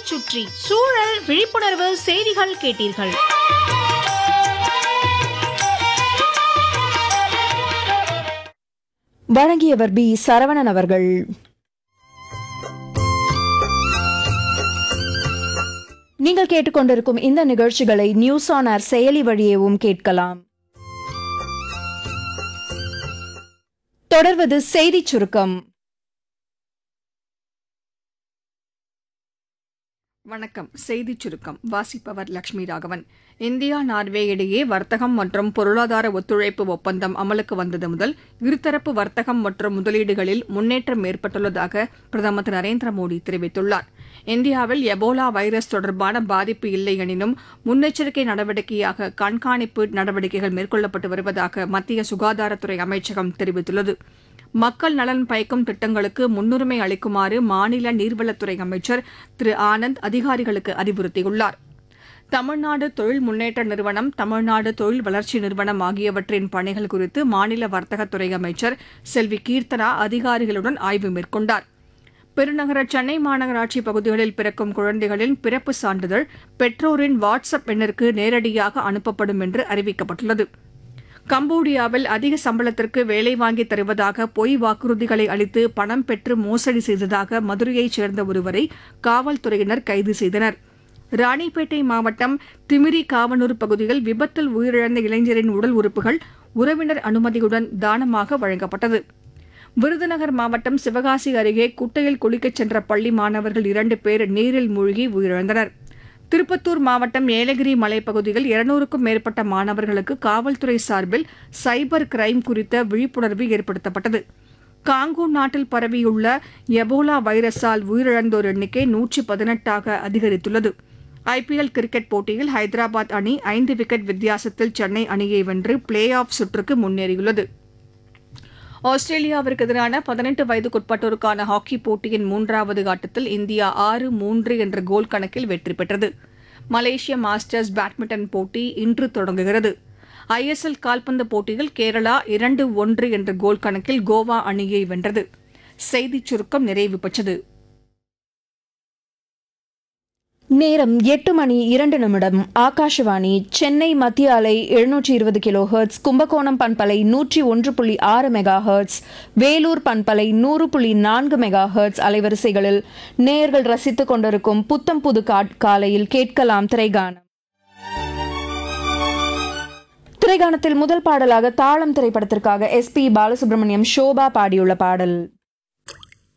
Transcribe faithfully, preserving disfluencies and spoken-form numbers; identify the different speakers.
Speaker 1: நம்மைச் சுற்றி சூழல் விழிப்புணர்வு செய்திகள் கேட்டீர்கள்.
Speaker 2: வழங்கியவர் பி சரவணன் அவர்கள். நீங்கள் கேட்டுக்கொண்டிருக்கும் இந்த நிகழ்ச்சிகளை நியூஸ் ஆன் ஏர் செயலி வழியேவும் கேட்கலாம். தொடர்வது செய்திச் சுருக்கம்.
Speaker 3: வணக்கம். செய்திச் சுருக்கம் வாசிப்பவர் லட்சுமி ராகவன். இந்தியா நார்வே இடையே வர்த்தகம் மற்றும் பொருளாதார ஒத்துழைப்பு ஒப்பந்தம் அமலுக்கு வந்தது முதல் இருதரப்பு வர்த்தகம் மற்றும் முதலீடுகளில் முன்னேற்றம் ஏற்பட்டுள்ளதாக பிரதமர் திரு நரேந்திர மோடி தெரிவித்துள்ளார். இந்தியாவில் எபோலா வைரஸ் தொடர்பான பாதிப்பு இல்லை எனினும் முன்னெச்சரிக்கை நடவடிக்கையாக கண்காணிப்பு நடவடிக்கைகள் மேற்கொள்ளப்பட்டு வருவதாக மத்திய சுகாதாரத்துறை அமைச்சகம் தெரிவித்துள்ளது. மக்கள் நலன் பயக்கும் திட்டங்களுக்கு முன்னுரிமை அளிக்குமாறு மாநில நீர்வளத்துறை அமைச்சர் திரு ஆனந்த் அதிகாரிகளுக்கு அறிவுறுத்தியுள்ளார். தமிழ்நாடு தொழில் முன்னேற்ற நிறுவனம், தமிழ்நாடு தொழில் வளர்ச்சி நிறுவனம் ஆகியவற்றின் பணிகள் குறித்து மாநில வர்த்தகத்துறை அமைச்சர் செல்வி கீர்த்தனா அதிகாரிகளுடன் ஆய்வு மேற்கொண்டார். பெருநகர சென்னை மாநகராட்சி பகுதிகளில் பிறக்கும் குழந்தைகளின் பிறப்பு சான்றிதழ் பெற்றோரின் வாட்ஸ் அப் எண்ணிற்கு நேரடியாக அனுப்பப்படும் என்று அறிவிக்கப்பட்டுள்ளது. கம்போடியாவில் அதிக சம்பளத்திற்கு வேலை வாங்கி தருவதாக பொய் வாக்குறுதிகளை அளித்து பணம் பெற்று மோசடி செய்ததாக மதுரையைச் சேர்ந்த ஒருவரை காவல்துறையினர் கைது செய்தனர். ராணிப்பேட்டை மாவட்டம் திமிரி காவனூர் பகுதியில் விபத்தில் உயிரிழந்த இளைஞரின் உடல் உறுப்புகள் உறவினர் அனுமதியுடன் தானமாக வழங்கப்பட்டது. விருதுநகர் மாவட்டம் சிவகாசி அருகே குட்டையில் குளிக்கச் சென்ற பள்ளி மாணவர்கள் இரண்டு பேர் நீரில் மூழ்கி உயிரிழந்தனர். திருப்பத்தூர் மாவட்டம் ஏலகிரி மலைப்பகுதியில் இருநூறுக்கும் மேற்பட்ட மாணவர்களுக்கு காவல்துறை சார்பில் சைபர் கிரைம் குறித்த விழிப்புணர்வு ஏற்படுத்தப்பட்டது. காங்கோ நாட்டில் பரவியுள்ள எபோலா வைரஸால் உயிரிழந்தோர் எண்ணிக்கை நூற்றி பதினெட்டாக அதிகரித்துள்ளது. ஐபிஎல் கிரிக்கெட் போட்டியில் ஹைதராபாத் அணி ஐந்து விக்கெட் வித்தியாசத்தில் சென்னை அணியை வென்று பிளே ஆஃப் சுற்றுக்கு முன்னேறியுள்ளது. ஆஸ்திரேலியாவிற்கு எதிரான பதினெட்டு வயதுக்குட்பட்டோருக்கான ஹாக்கி போட்டியின் மூன்றாவது ஆட்டத்தில் இந்தியா ஆறு மூன்று என்ற கோல் கணக்கில் வெற்றி பெற்றது. மலேசிய மாஸ்டர்ஸ் பேட்மிண்டன் போட்டி இன்று தொடங்குகிறது. ஐஎஸ்எல் கால்பந்து போட்டியில் கேரளா இரண்டு ஒன்று என்ற கோல் கணக்கில் கோவா அணியை வென்றது. செய்திச் சுருக்கம் நிறைவு பெற்றது.
Speaker 2: நேரம் எட்டு மணி இரண்டு நிமிடம். ஆகாஷவாணி சென்னை மத்திய அலை எழுநூற்றி இருபது கிலோ ஹெர்ட்ஸ், கும்பகோணம் பண்பலை நூற்றி ஒன்று புள்ளி ஆறு மெகா ஹெர்ட்ஸ், வேலூர் பண்பலை நூறு புள்ளி நான்கு மெகா ஹெர்ட்ஸ் அலைவரிசைகளில் நேயர்கள் ரசித்துக் கொண்டிருக்கும் புத்தம் புது காலையில் கேட்கலாம் திரைகானம். திரைகானத்தில் முதல் பாடலாக தாளம் திரைப்படத்திற்காக எஸ் பி பாலசுப்ரமணியம், ஷோபா பாடியுள்ள பாடல்.